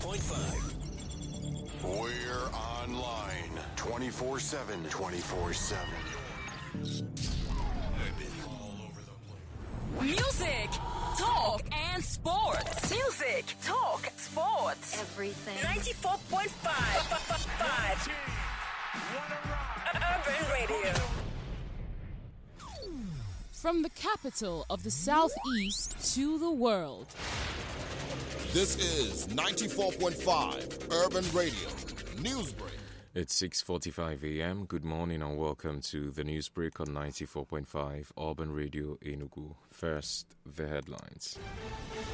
94.5. We're online 24/7. 24/7. Music, talk, and sports. Music, talk, sports. Everything. 94.5. Urban Radio. From the capital of the Southeast to the world. This is 94.5 Urban Radio Newsbreak. It's 6:45 a.m. Good morning and welcome to the Newsbreak on 94.5 Urban Radio Enugu. First, the headlines.